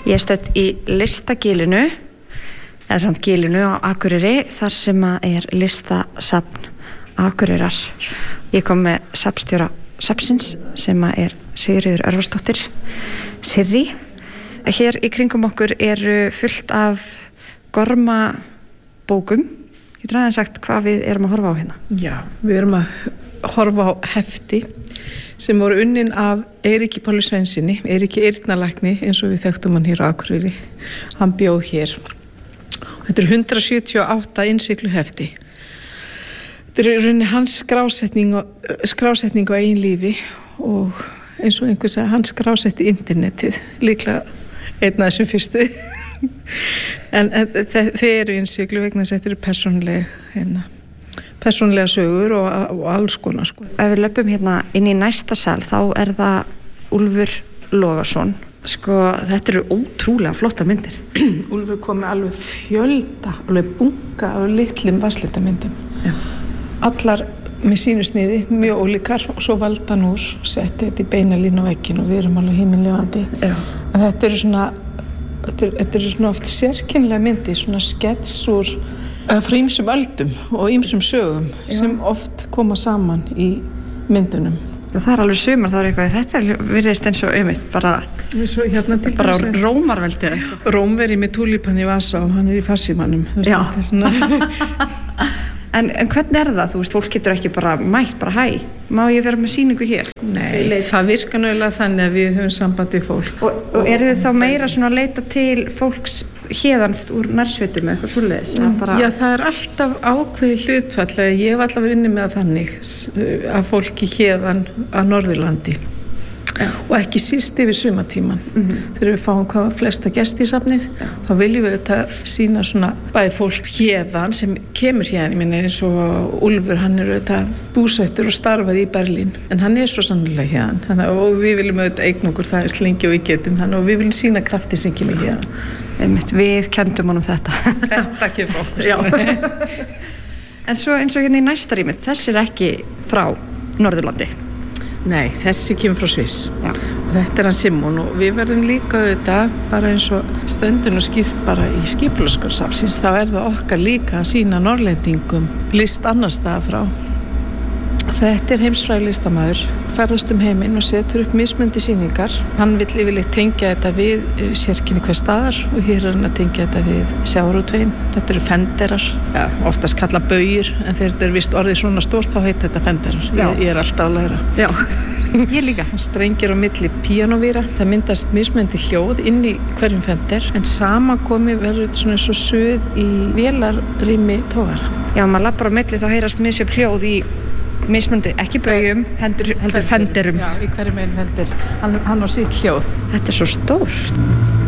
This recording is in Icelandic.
Ég er stödd í Listagilinu, eða samt Gilinu á Akureyri, þar sem er listasafn Akureyrar. Ég kom með safnstjóra safnsins sem er Sigríður Örvarsdóttir, Sirrí. Hér í kringum okkur eru fullt af gormabókum. Getur aðeins sagt hvað við erum að horfa á hérna? Já, við erum að horfa á hefti sem voru unnin af Eiríki Páli Sveinssyni, Eiríki Eyrnalækni, eins og við þekktum hann hér á Akureyri. Hann bjó hér. Þetta er 178 innsiglu hefti. Þetta er rauninni hans skrásetning á eigin lífi og eins og einhver sagði, hann skrásetti internetið, líklega einn af þessum fyrstu. En þeir eru innsiglu vegna þess að þetta eru persónlega sögur og alls konar sko. Ef við löpum hérna inn í næsta sal þá er það Úlfur Logason. Sko, þetta eru ótrúlega flotta myndir. Úlfur kom með alveg fjölda, alveg bunga af litlum vatnslitamyndum. Já. Allar með sínu sniði, mjög ólíkar og svo valdi hann úr, setti þetta í beina línu á vegginn og við erum alveg himinlifandi. Já. En þetta eru svona oft sérkennilega myndir, svona skets úr frá ýmsum öldum og ýmsum sögum sem oft koma saman í myndunum. Og það er alveg sumar, þá er eitthvað, þetta virðist eins og bara Rómarveldi eða eitthvað. Rómveri með túlipan í vasa og hann er í farsímanum. Já. En hvernig er það? Þú veist, fólk getur ekki bara mætt, bara hæ, má ég vera með sýningu hér? Nei, það virkar náttúrulega þannig að við höfum samband við fólk. Og eru þið þá meira svona að leita til fólks héðan úr nærsveitum eða eitthvað svoleiðis? Já, það er alltaf ákveðið hlutfall, ég hef alltaf unnið með þannig að fólki héðan að Norðurlandi. Já. Og ekki síst yfir sumartíman. Þegar við fáum hvað flesta gesti í safnið, þá viljum við þetta sína svona bæði fólk héðan sem kemur héðan, ég meina eins og Úlfur, hann er auðvitað búsettur og starfar í Berlín, en hann er svo sannlega héðan, og við viljum auðvitað eigna okkur það eins lengi og við getum, og við viljum sína kraftin sem kemur héðan. Einmitt, við kenndum honum þetta. Þetta kemur okkur. Já. En svo eins og hérna í næsta rýmið, þessi er ekki frá Norðurlandi. Nei, þessi kemur frá Sviss. Já. Og þetta er hann Simon og við verðum líka auðvitað bara eins og stöndun og skýrt bara í skipulagsskólsafnsins, þá er það okkar líka að sýna Norrlendingum list annars staðar frá. Þetta er heimsfrægur listamaður, ferðast heiminn og setur upp mismunandi sýningar. Hann vill yfirleitt tengja þetta við sérkenni hver staðar og hér er hann að tengja þetta við sjávarútveginn. Þetta eru fenderar, oftast kalla baujur, en þegar þetta er vist orðið svona stórt þá heitir þetta fenderar. Ég er alltaf að læra. Já, ég líka. Strengir á milli píanóvíra, það myndast mismunandi hljóð inn í hverjum fender, en samankomi verður þetta svona eins og suð í vélarrými togara. Já, maður labbar á milli þá heyrast misjöfn hljóð í mismunandi, ekki baujum, heldur fenderum. Já, í hverjum einn fender. Hann á sitt hljóð. Þetta er svo stórt.